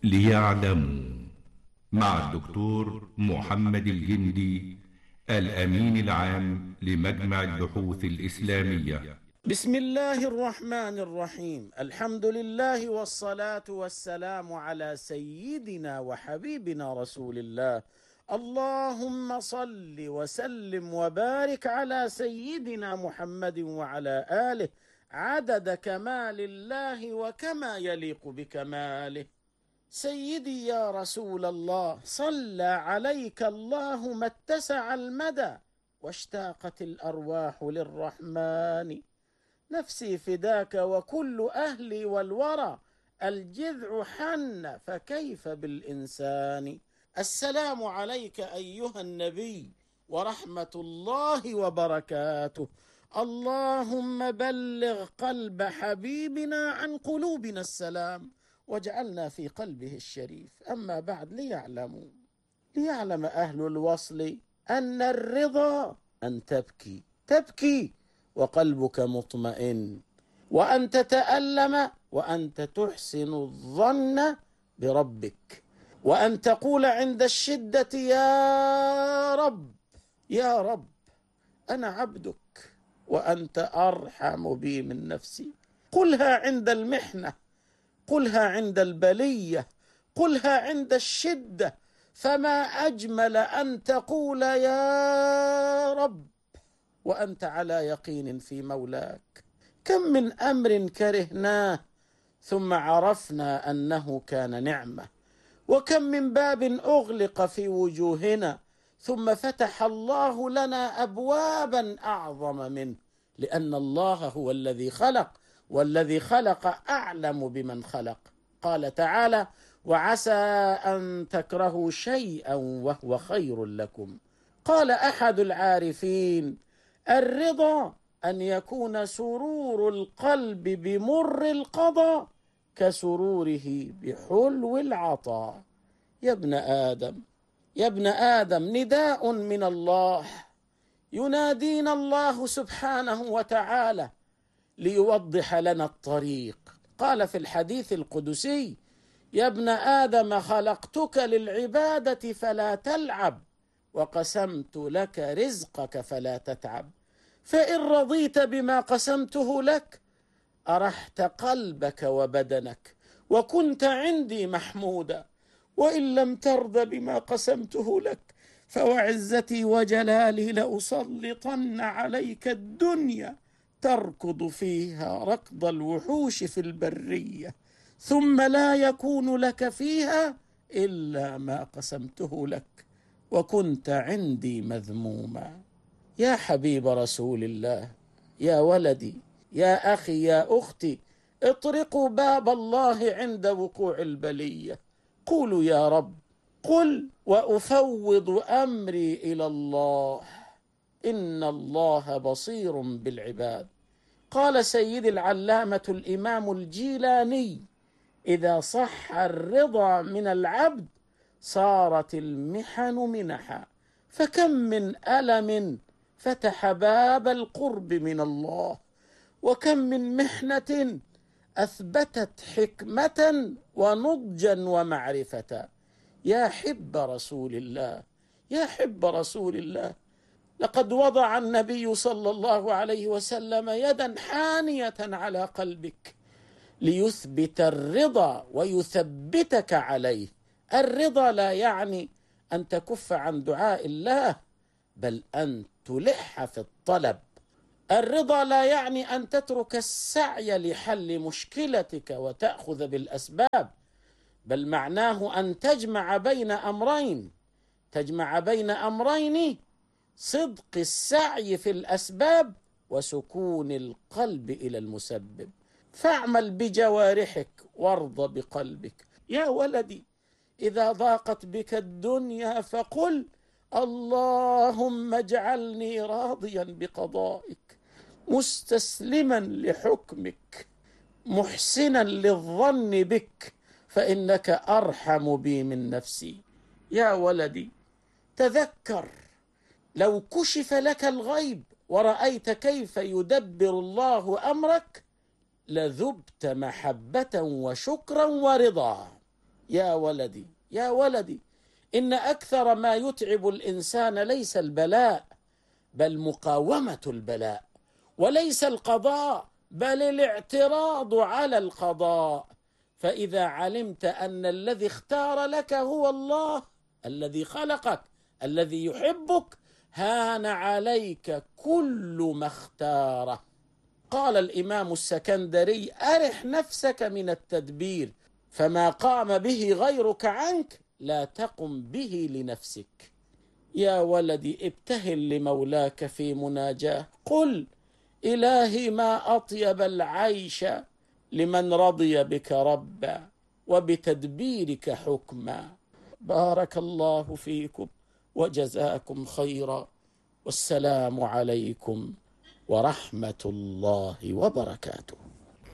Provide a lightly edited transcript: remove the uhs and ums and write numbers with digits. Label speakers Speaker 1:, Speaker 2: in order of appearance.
Speaker 1: ليعلموا، مع الدكتور محمد الجندي، الأمين العام لمجمع البحوث الإسلامية.
Speaker 2: بسم الله الرحمن الرحيم. الحمد لله والصلاة والسلام على سيدنا وحبيبنا رسول الله. اللهم صل وسلم وبارك على سيدنا محمد وعلى آله عدد كمال الله وكما يليق بكماله. سيدي يا رسول الله، صلى عليك الله ما اتسع المدى واشتاقت الأرواح للرحمن. نفسي فداك وكل أهلي والورى، الجذع حن فكيف بالإنسان. السلام عليك أيها النبي ورحمة الله وبركاته. اللهم بلغ قلب حبيبنا عن قلوبنا السلام واجعلنا في قلبه الشريف. أما بعد، ليعلم أهل الوصل أن الرضا أن تبكي وقلبك مطمئن، وأن تتألم وأنت تحسن الظن بربك، وأن تقول عند الشدة يا رب يا رب أنا عبدك وأنت أرحم بي من نفسي. قلها عند المحنة، قلها عند البلية، قلها عند الشدة، فما أجمل أن تقول يا رب وأنت على يقين في مولاك. كم من أمر كرهناه ثم عرفنا أنه كان نعمة، وكم من باب أغلق في وجوهنا ثم فتح الله لنا أبوابا أعظم منه، لأن الله هو الذي خلق، والذي خلق أعلم بمن خلق. قال تعالى: وعسى أن تكرهوا شيئا وهو خير لكم. قال أحد العارفين: الرضا أن يكون سرور القلب بمر القضاء كسروره بحلو العطاء. يا ابن آدم نداء من الله، ينادينا الله سبحانه وتعالى ليوضح لنا الطريق. قال في الحديث القدسي: يا ابن آدم خلقتك للعبادة فلا تلعب، وقسمت لك رزقك فلا تتعب، فإن رضيت بما قسمته لك أرحت قلبك وبدنك وكنت عندي محمودا، وإن لم ترض بما قسمته لك فوعزتي وجلالي لأسلطن عليك الدنيا تركض فيها ركض الوحوش في البرية، ثم لا يكون لك فيها إلا ما قسمته لك، وكنت عندي مذموما. يا حبيب رسول الله، يا ولدي، يا أخي، يا أختي، اطرقوا باب الله عند وقوع البلية. قولوا يا رب، قل وأفوض أمري إلى الله، إن الله بصير بالعباد. قال سيد العلامة الإمام الجيلاني: إذا صح الرضا من العبد صارت المحن منحا، فكم من ألم فتح باب القرب من الله، وكم من محنة أثبتت حكمة ونضجا ومعرفة. يا حب رسول الله، يا حب رسول الله، لقد وضع النبي صلى الله عليه وسلم يدا حانية على قلبك ليثبت الرضا ويثبتك عليه. الرضا لا يعني أن تكف عن دعاء الله، بل أن تلح في الطلب. الرضا لا يعني أن تترك السعي لحل مشكلتك وتأخذ بالأسباب، بل معناه أن تجمع بين أمرين: صدق السعي في الأسباب وسكون القلب إلى المسبب. فاعمل بجوارحك وارض بقلبك. يا ولدي، إذا ضاقت بك الدنيا فقل: اللهم اجعلني راضيا بقضائك، مستسلما لحكمك، محسنا للظن بك، فإنك أرحم بي من نفسي. يا ولدي، تذكر لو كشف لك الغيب ورأيت كيف يدبر الله أمرك لذبت محبة وشكرا ورضا. يا ولدي يا ولدي، إن أكثر ما يتعب الإنسان ليس البلاء بل مقاومة البلاء، وليس القضاء بل الاعتراض على القضاء. فإذا علمت أن الذي اختار لك هو الله الذي خلقك الذي يحبك، هان عليك كل ما اختاره. قال الإمام السكندري: أرح نفسك من التدبير، فما قام به غيرك عنك لا تقم به لنفسك. يا ولدي، ابتهل لمولاك في مناجاه، قل: إلهي ما أطيب العيش لمن رضي بك ربا وبتدبيرك حكما. بارك الله فيكم وجزاكم خيرا، والسلام عليكم ورحمة الله وبركاته.